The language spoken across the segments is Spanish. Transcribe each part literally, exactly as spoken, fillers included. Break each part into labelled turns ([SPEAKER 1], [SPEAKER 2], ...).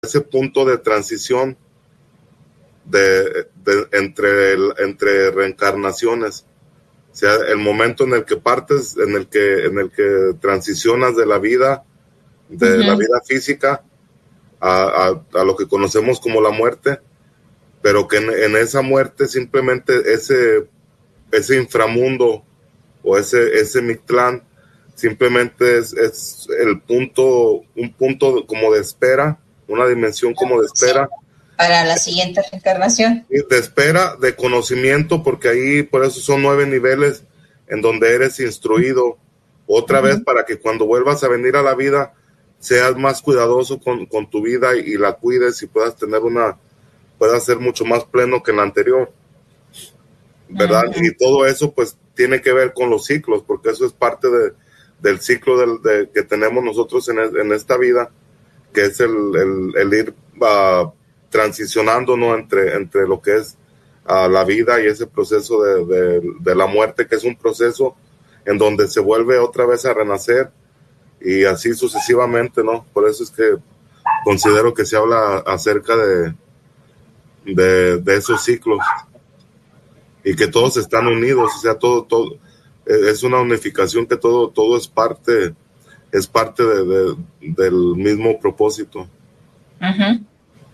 [SPEAKER 1] ese punto de transición de, de entre, el, entre reencarnaciones. O sea, el momento en el que partes, en el que, en el que transicionas de la vida, de uh-huh. la vida física a, a, a lo que conocemos como la muerte, pero que en, en esa muerte simplemente ese, ese inframundo o ese, ese Mictlán simplemente es, es el punto, un punto como de espera, una dimensión como de espera.
[SPEAKER 2] Sí, para la siguiente reencarnación.
[SPEAKER 1] De espera, de conocimiento, porque ahí por eso son nueve niveles en donde eres instruido otra uh-huh. vez para que cuando vuelvas a venir a la vida seas más cuidadoso con, con tu vida y, y la cuides y puedas tener una, puedas ser mucho más pleno que en la anterior, ¿verdad? Uh-huh. Y todo eso pues tiene que ver con los ciclos, porque eso es parte de, del ciclo del, de, que tenemos nosotros en, en esta vida, que es el, el, el ir uh, transicionando, ¿no? entre, entre lo que es uh, la vida y ese proceso de, de, de la muerte, que es un proceso en donde se vuelve otra vez a renacer y así sucesivamente, ¿no? Por eso es que considero que se habla acerca de, de, de esos ciclos y que todos están unidos, o sea, todo, todo es una unificación, que todo, todo es parte, es parte de, de, del mismo propósito.
[SPEAKER 2] Uh-huh.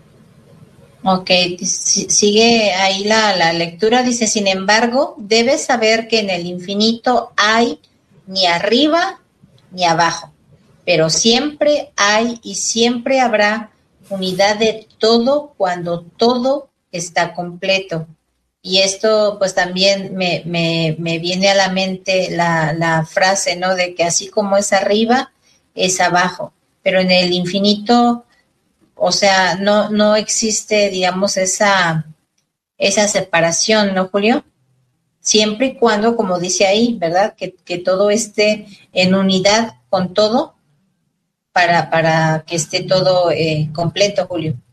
[SPEAKER 2] Ok, sigue ahí la, la lectura, dice, sin embargo, debes saber que en el infinito hay ni arriba ni abajo, pero siempre hay y siempre habrá unidad de todo cuando todo está completo. Y esto pues también me, me, me viene a la mente la, la frase, ¿no? De que así como es arriba, es abajo, pero en el infinito, o sea, no, no existe, digamos, esa, esa separación, ¿no, Julio? Siempre y cuando, como dice ahí, ¿verdad? Que, que todo esté en unidad con todo para, para que esté todo eh, completo, Julio.